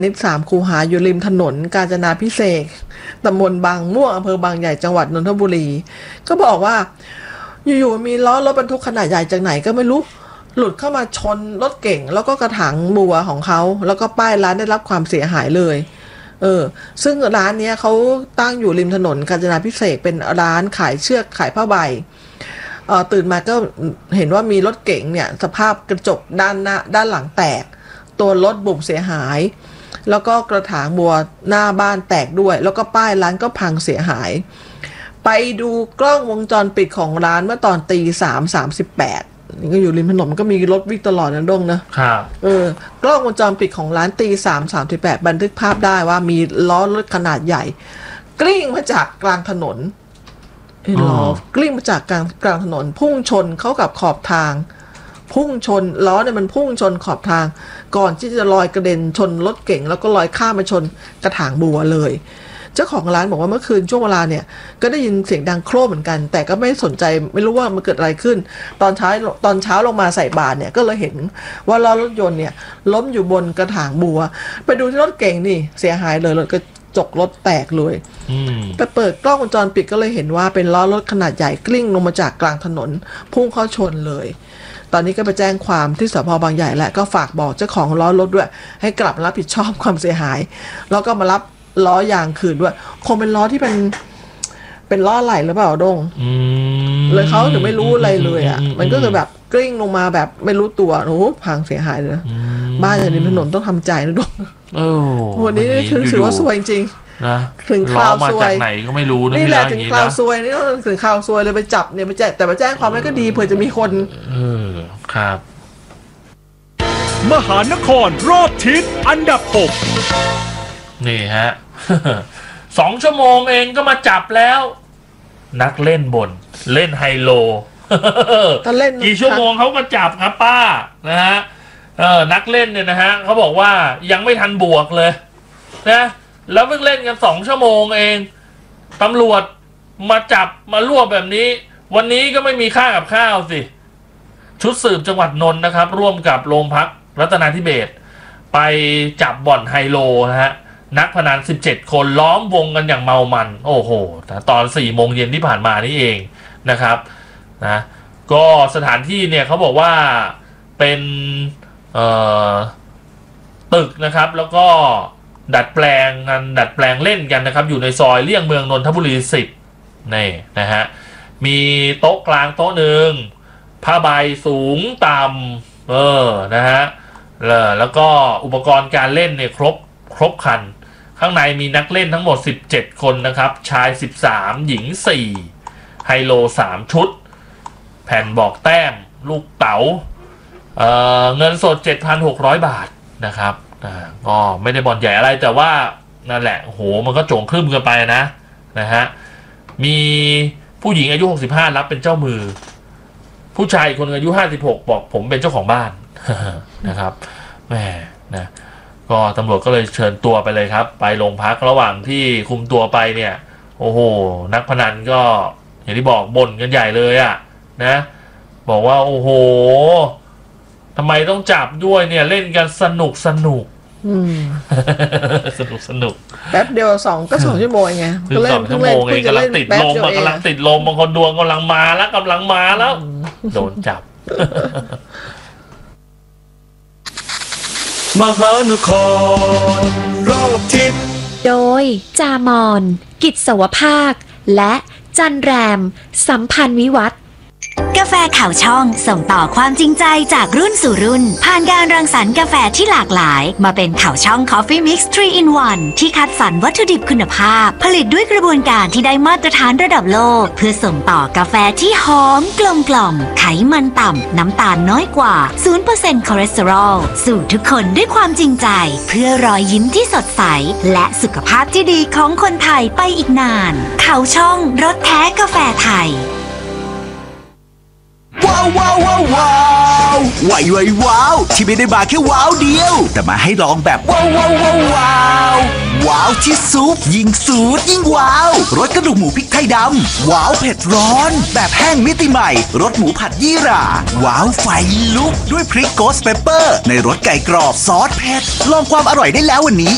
นิด3 คูหาอยู่ริมถนนกาญจนาภิเษกตำบลบางม่วงอำเภอบางใหญ่จังหวัดนนทบุรีก็บอกว่าอยู่ๆมีล้อรถบรรทุกขนาดใหญ่จากไหนก็ไม่รู้หลุดเข้ามาชนรถเก๋งแล้วก็กระถางบัวของเขาแล้วก็ป้ายร้านได้รับความเสียหายเลยซึ่งร้านนี้เขาตั้งอยู่ริมถนนกาญจนาภิเษกเป็นร้านขายเชือกขายผ้าใบตื่นมาก็เห็นว่ามีรถเก๋งเนี่ยสภาพกระจกด้านหน้าด้านหลังแตกตัวรถบุบเสียหายแล้วก็กระถางบัวหน้าบ้านแตกด้วยแล้วก็ป้ายร้านก็พังเสียหายไปดูกล้องวงจรปิดของร้านเมื่อตอนตี 3:38นี่ก็อยู่ริมถนนมันก็มีรถวิ่งตลอดนะดงนะครับกล้องวงจรปิดของร้านตี 3:38บันทึกภาพได้ว่ามีล้อรถขนาดใหญ่กลิ้งมาจากกลางถนนล้อกลิ้งมาจากกลางถนนพุ่งชนเข้ากับขอบทางพุ่งชนล้อเนี่ยมันพุ่งชนขอบทางก่อนที่จะลอยกระเด็นชนรถเก๋งแล้วก็ลอยข้ามมาชนกระถางบัวเลยเจ้าของร้านบอกว่าเมื่อคืนช่วงเวลาเนี่ยก็ได้ยินเสียงดังโครมเหมือนกันแต่ก็ไม่สนใจไม่รู้ว่ามันเกิดอะไรขึ้นตอนเช้าลงมาใส่บาตรเนี่ยก็เลยเห็นว่าล้อรถยนต์เนี่ยล้มอยู่บนกระถางบัวไปดูที่รถเก๋งนี่เสียหายเลยรถกระจกรถแตกเลยไปเปิดกล้องวงจรปิดก็เลยเห็นว่าเป็นล้อรถขนาดใหญ่กลิ้งลงมาจากกลางถนนพุ่งเข้าชนเลยตอนนี้ก็ไปแจ้งความที่สภ.บางใหญ่และก็ฝากบอกเจ้าของล้อรถด้วยให้กลับรับผิดชอบความเสียหายแล้วก็มารับล้อยางคืนด้วยคงเป็นล้อที่เป็นล้อไหลหรือเปล่าดงเลยเขาถึงไม่รู้อะไรเลยอ่ะมันก็คือแบบกลิ้งลงมาแบบไม่รู้ตัวโอ้โหพังเสียหายเลยบ้านอย่างริมถนนต้องทำใจนะดงวันนี้ถือว่าสวยจริงนะถึงคราวซวยจากไหนก็ไม่รู้นี่แหละถึงคราวซวยนี่ต้องถึงคราวซวยเลยไปจับเนี่ยไปแจ้งแต่ไปแจ้งความไม่ก็ดีเผื่อจะมีคนครับมหานครรอบทิศอันดับ6 นี่ฮะ 2 ชั่วโมงเองก็มาจับแล้วนักเล่นบนเล่นไฮโลเล่นกี่ชั่วโมงเขาก็จับครับป้านะฮะนักเล่นเนี่ยนะฮะเขาบอกว่ายังไม่ทันบวกเลยนะแล้วเพิ่งเล่นกัน2 ชั่วโมงเองตำรวจมาจับมารวบแบบนี้วันนี้ก็ไม่มีค่ากับข้าวสิชุดสืบจังหวัดนนท์นะครับร่วมกับโรงพักรัตนาธิเบศร์ไปจับบ่อนไฮโลนะฮะนักพนัน17 คนล้อมวงกันอย่างเมามันโอ้โหตอน4 โมงเย็นที่ผ่านมานี่เองนะครับนะก็สถานที่เนี่ยเขาบอกว่าเป็นตึกนะครับแล้วก็ดัดแปลงเล่นกันนะครับอยู่ในซอยเลี่ยงเมืองนนทบุรี10นี่นะฮะมีโต๊ะกลางโต๊ะหนึ่งผ้าใบสูงต่ำนะฮะแล้วก็อุปกรณ์การเล่นเนี่ยครบครันข้างในมีนักเล่นทั้งหมด17 คนนะครับชาย13หญิง4ไฮโล3 ชุดแผ่นบอกแต้มลูกเต๋าเงินสด 7,600 บาทนะครับก็ไม่ได้บ่อนใหญ่อะไรแต่ว่านั่นแหละโหมันก็โจงครึ้มกันไปนะฮะมีผู้หญิงอายุ65รับเป็นเจ้ามือผู้ชายคนอายุ56บอกผมเป็นเจ้าของบ้านนะครับแหมนะก็ตำรวจก็เลยเชิญตัวไปเลยครับไปโรงพักระหว่างที่คุมตัวไปเนี่ยโอ้โหนักพนันก็อย่างที่บอกบ่นกันใหญ่เลยอ่ะนะบอกว่าโอ้โหทำไมต้องจับด้วยเนี่ยเล่นกันสนุกสนุกแป๊บเดียว2 ชั่วโมงไงก็เล่น2 ชั่วโมงเองกำลังติดลมบางคนดวงกำลังมาแล้วโดนจับมหานครรอบทิศโดยจามอนกิจสวภาคและจันแรมสัมพันธ์วิวัฒน์กาแฟข่าวช่องส่งต่อความจริงใจจากรุ่นสู่รุ่นผ่านการรังสรรค์กาแฟที่หลากหลายมาเป็นข่าวช่อง Coffee Mix 3 in 1ที่คัดสรรวัตถุดิบคุณภาพผลิตด้วยกระบวนการที่ได้มาตรฐานระดับโลกเพื่อส่งต่อกาแฟที่หอมกลมกล่อมไขมันต่ำน้ำตาลน้อยกว่า 0% คอเลสเตอรอลสู่ทุกคนด้วยความจริงใจเพื่อรอยยิ้มที่สดใสและสุขภาพที่ดีของคนไทยไปอีกนานข่าวช่องรสแท้กาแฟไทยว้าวที่ไม่ได้มาแค่ว้าวเดียวแต่มาให้ลองแบบว้าวที่ซุปยิ่งสูตรยิ่งว้าวรสกระดูกหมูพริกไทยดำว้าวเผ็ดร้อนแบบแห้งมิติใหม่รสหมูผัดยี่หร่าว้าวไฟลุกด้วยพริกโกสเปปเปอร์ในรสไก่กรอบซอสเผ็ดลองความอร่อยได้แล้ววันนี้